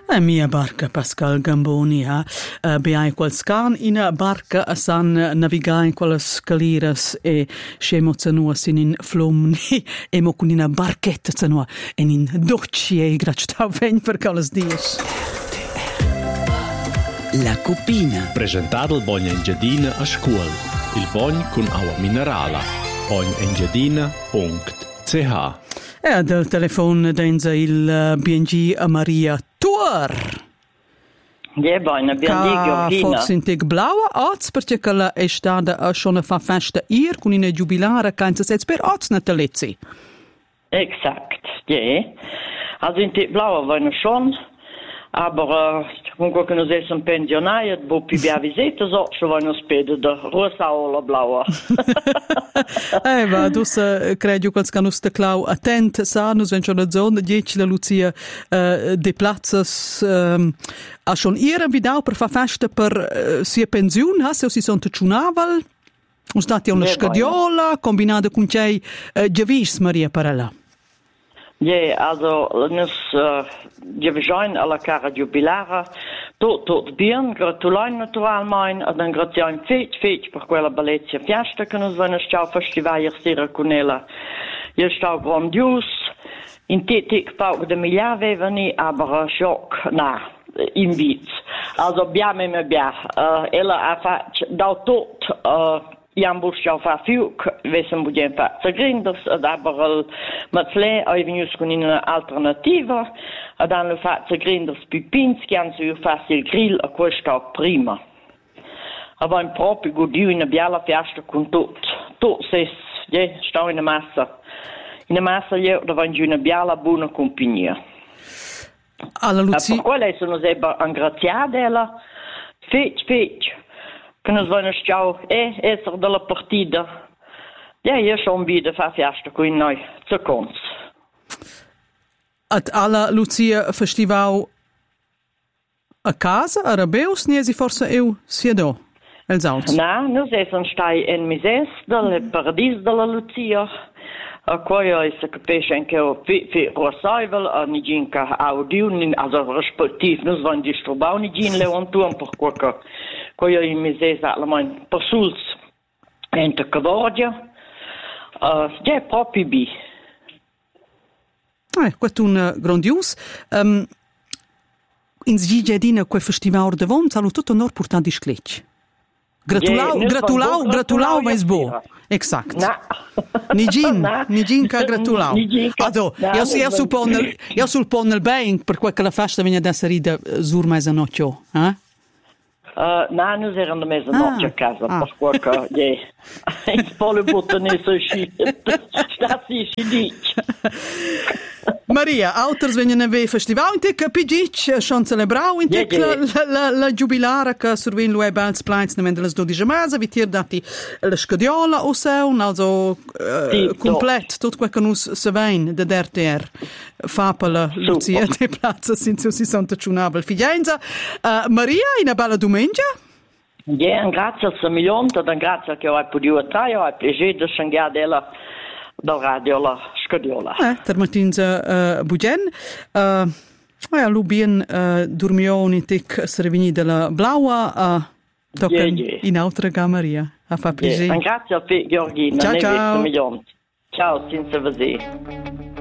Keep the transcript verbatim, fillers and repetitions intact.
La mia barca Pascal Gamboni ha uh, beai quals can ina barca a san navigar in quelles caliras e scemo zanua sin in flomni e mo con ina barchetta zanua en in docci e gractau ven per quelles dies. La cupina. Presentar il bogn engiadina a scuol. Il bogn con agua minerala. bogn engiadina punto c h. E del telefon denza il B and G a Maria Tuor. Ja, buona, B and G Georgina. Forse in teg blaua oz, perché che la è stata schon fa festa ir con una jubilare canza sets per oz natalizzi. Exakt, ja. Also in teg blaua war noch schon, aber uh, comunque che non sei un pensionario, bo più via visita, so, ci vogliono spedere da rosa o la blaua. Eh, va, tu se credi che non sta clau attent, sa, non c'è una zona, dieci la Lucia uh, de plazzas um, a schon ihren vidau per fa festa per uh, sia pensione, ha, se si sono tciunaval, o stati una scadiola, combinata con c'è uh, Giavis Maria Parella. Ja, also, nus, uh, giavisoin alla cara jubilare, tot, tot bien, gratulain naturalmein, ad un graziain fet, fet per quella bellezia fiesta che nus vanno stau festival sera con ella. Io stau grandios, in tetic pauc de milia avevani, aber schock, na, in vits. Also, abbiamo me bia, uh, ella ha fatto, dau tot, uh, Jan Buschau fa fiuc, vesen budien fa zagrinders, ad aber mat le avenius con una alternativa, ad hanno fa zagrinders pipinski, han su fa il grill a questa prima. Aber in proprio godiu in biala fiasta con tot, tot ses, je, stau in a massa. In a massa je, da van una biala buona compagnia. Alla Lucia. Per quella sono seba angraziata ella, fetch, fetch. Che nos vanno stau e esser della partita. Ja, io schon wieder fa fiasta con noi, seconds. At alla Lucia festival a casa, a Rabeus, niesi forse eu siedo, els auts? Na, nos essen stai en mises del paradis della Lucia. A quaio è se capisce anche o fi fi rosaivel a niginka audio, also respektiv, nos van distrubau nigin leontuam per quaca. Quaio in mises allemain per suls ente cavordia. Uh, ja, proprio bi. Eh, questo è un uh, grandios. Um, in Zgigiadina quel festival de von, salu tutto nor portant di scletch. Gratulau, Yeah, gratulau, grattulau, gratulau, mais grattulau, bo. Exact. Na. Nigin, Na. nigin ca gratulau. Nigin ca- Ado, Na, io, non io suppone, ben- io suppone il bem, per quel che la festa viene da salida sur mezzanotte, eh? Uh, na, nos eram da mezzanotte Ah, a casa, ah. per qualche, yeah. In pole bottone so sci. Sta si si dic. Maria, auters vengono a vedere festival, in te capigic, schon celebrau, in te Yeah, yeah. la, la, la jubilara che survin lui bels plains ne mende les dodici mese, vi tir dati la scadiola o seun, also uh, Sì, complet, tot quel che nus se vein de der ter fa per la Lucia de Plaza, sin su si santa ciunabel figlienza. Uh, Maria, in a bella domenica? Ja, grazie al milione, dan grazie che ho potuto trarre, ho piacere di scendere della da radio la scadiola. Eh, ter matinza uh, bugen. Uh, ja, lubien uh, dormion in tic servini della blaua, uh, tocan Yeah, yeah. in altra Maria. A fa piacere. Ja, grazie a te, Georgina. Ciao, ne ciao. milione. Ciao, senza vedere.